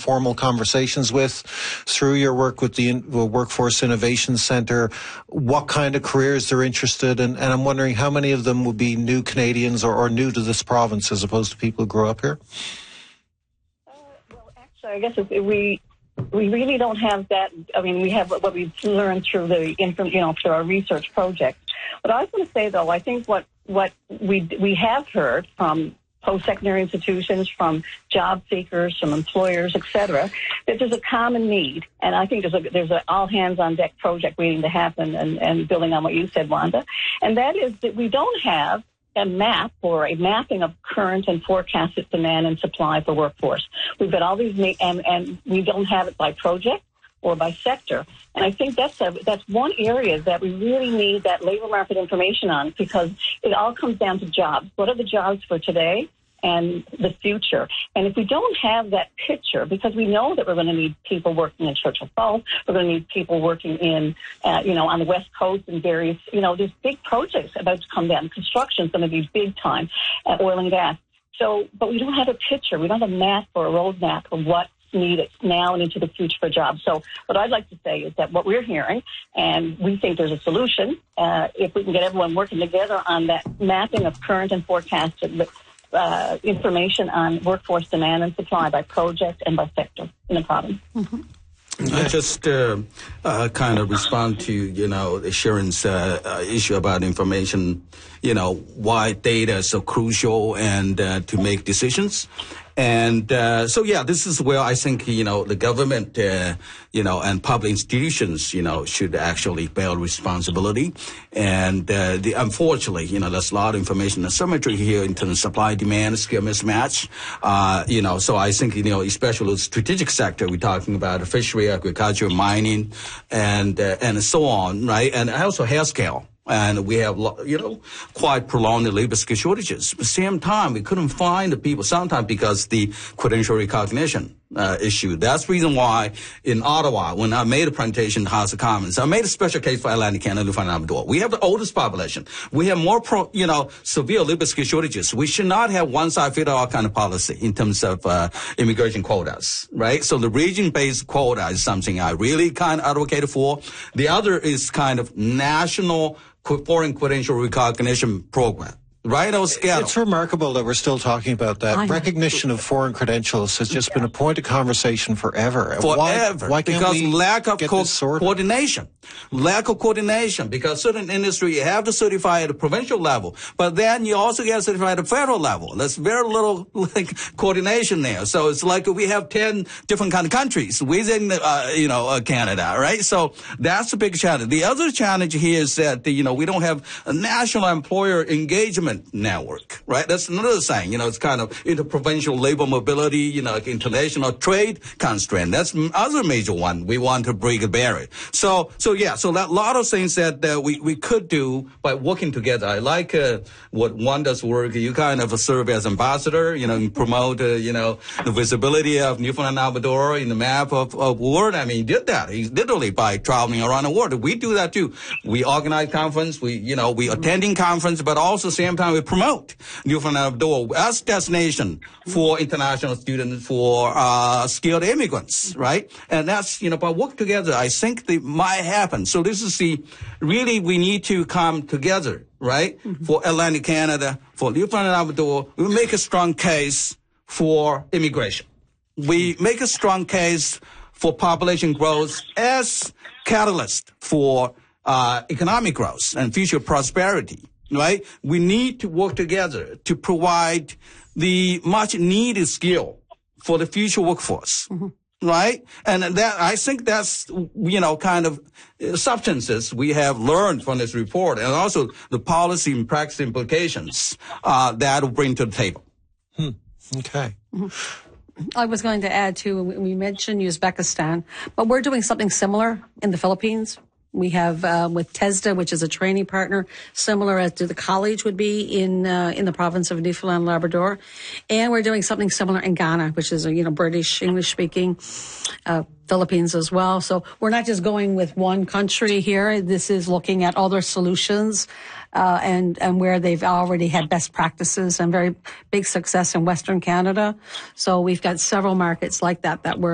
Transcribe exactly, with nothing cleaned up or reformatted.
informal conversations with through your work with the Workforce Innovation Centre, what kind of careers they're interested in, and I'm wondering how many of them would be new Canadians or, or new to this province as opposed to people who grew up here? Uh, well, actually, I guess if we we really don't have that. I mean, we have what we've learned through the, you know, through our research project. But I was going to say, though, I think what what we we have heard from post-secondary institutions, from job seekers, from employers, et cetera, that there's a common need. And I think there's a there's an all-hands-on-deck project waiting to happen, and, and building on what you said, Wanda. And that is that we don't have a map or a mapping of current and forecasted demand and supply for workforce. We've got all these, and, and we don't have it by project or by sector. And I think that's a, that's one area that we really need that labor market information on, because it all comes down to jobs. What are the jobs for today and the future? And if we don't have that picture, because we know that we're going to need people working in Churchill Falls, we're going to need people working in, uh, you know, on the West Coast and various, you know, there's big projects about to come down. Construction's going to be big time, uh, oil and gas. So, but we don't have a picture. We don't have a map or a roadmap of what needed now and into the future for jobs. So what I'd like to say is that what we're hearing, and we think there's a solution, uh, if we can get everyone working together on that mapping of current and forecasted uh, information on workforce demand and supply by project and by sector in the province. Mm-hmm. I just uh, uh, kind of respond to, you know, Sharon's uh, uh, issue about information, you know, why data is so crucial and uh, to make decisions. And uh, so, yeah, this is where I think, you know, the government, uh, you know, and public institutions, you know, should actually bear responsibility. And uh, the, unfortunately, you know, there's a lot of information asymmetry here in terms of supply, demand, skill mismatch. Uh, you know, so I think, you know, especially the strategic sector, we're talking about fishery, agriculture, mining, and uh, and so on, right? And also healthcare. And we have, you know, quite prolonged labor skill shortages. At the same time, we couldn't find the people, sometimes because the credential recognition uh, issue. That's the reason why in Ottawa, when I made a presentation in the House of Commons, I made a special case for Atlantic Canada, Newfoundland and Labrador. We have the oldest population. We have more, pro, you know, severe labor skill shortages. We should not have one-size-fits-all kind of policy in terms of uh, immigration quotas, right? So the region-based quota is something I really kind of advocated for. The other is kind of national foreign credential recognition program. Right on schedule. It's remarkable that we're still talking about that. Recognition of foreign credentials has just been a point of conversation forever. Forever. Why, why can't because we lack of co- sorted? coordination. Lack of coordination. Because certain industry, you have to certify at the provincial level, but then you also get certified at the federal level. There's very little like coordination there. So it's like we have ten different kind of countries within, uh, you know, uh, Canada, right? So that's a big challenge. The other challenge here is that, you know, we don't have a national employer engagement network, right? That's another thing. You know, it's kind of interprovincial labor mobility, you know, like international trade constraint. That's other major one. We want to break a barrier. So, so yeah, so that lot of things that uh, we, we could do by working together. I like uh, what Wanda's work. You kind of serve as ambassador, you know, and promote, uh, you know, the visibility of Newfoundland and Labrador in the map of, of world. I mean, he did that. He literally by traveling around the world. We do that too. We organize conference. We, you know, we attending conference, but also same time we promote Newfoundland and Labrador as destination for international students, for uh, skilled immigrants, right? And that's, you know, by work together, I think they might happen. So this is the, really we need to come together, right? Mm-hmm. For Atlantic Canada, for Newfoundland and Labrador, we make a strong case for immigration. We make a strong case for population growth as catalyst for uh, economic growth and future prosperity. Right? We need to work together to provide the much needed skill for the future workforce. Mm-hmm. Right? And that, I think that's, you know, kind of substances we have learned from this report, and also the policy and practice implications, uh, that will bring to the table. Hmm. Okay. Mm-hmm. I was going to add too, we mentioned Uzbekistan, but we're doing something similar in the Philippines. We have uh, with TESDA, which is a training partner, similar as to the college would be in uh, in the province of Newfoundland and Labrador, and we're doing something similar in Ghana, which is a you know British English speaking, uh, Philippines as well. So we're not just going with one country here. This is looking at other solutions. Uh, and, and where they've already had best practices and very big success in Western Canada. So we've got several markets like that that we're